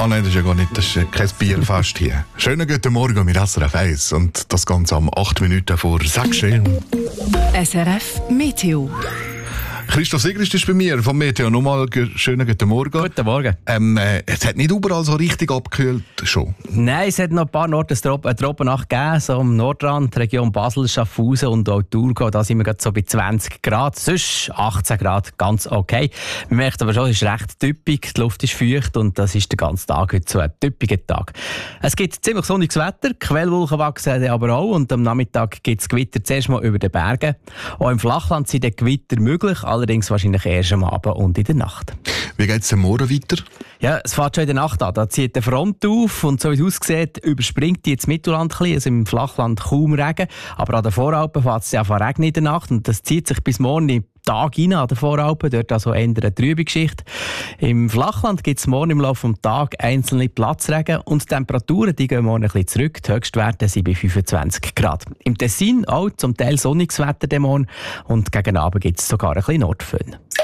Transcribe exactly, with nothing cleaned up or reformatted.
Ah nein, das ist ja gar nicht, das ist kein Bierfest hier. Schönen guten Morgen mit S R F eins und das Ganze am acht Minuten vor sechs. S R F Meteo. Christoph Sigrist ist bei mir vom Meteo. Nochmal schönen guten Morgen. Guten Morgen. Ähm, äh, es hat nicht überall so richtig abgekühlt schon. Nein, es hat noch ein paar Orte eine Tropennacht gegeben, so am Nordrand, Region Basel, Schaffhausen und auch Thurgau. Da sind wir gerade so bei zwanzig Grad, sonst achtzehn Grad, ganz okay. Man merkt aber schon, es ist recht typisch, die Luft ist feucht und das ist den ganzen Tag heute so ein typischer Tag. Es gibt ziemlich sonniges Wetter, Quellwolken wachsen aber auch und am Nachmittag gibt es Gewitter zuerst mal über den Bergen. Auch im Flachland sind die Gewitter möglich, allerdings wahrscheinlich erst am Abend und in der Nacht. Wie geht es morgen weiter? Ja, es fährt schon in der Nacht an. Da zieht die Front auf und so wie es aussieht, überspringt die jetzt Mittelland ein bisschen, also im Flachland kaum Regen. Aber an den Voralpen fährt es ja von Regen in der Nacht und das zieht sich bis morgen in den Tag rein an den Voralpen. Dort also eher eine trübe Geschichte. Im Flachland gibt es morgen im Laufe des Tages einzelne Platzregen und die Temperaturen die gehen morgen ein bisschen zurück. Die Höchstwerte sind bei fünfundzwanzig Grad. Im Tessin auch zum Teil sonniges Wetter morgen und gegen Abend gibt es sogar ein bisschen Nordföhn.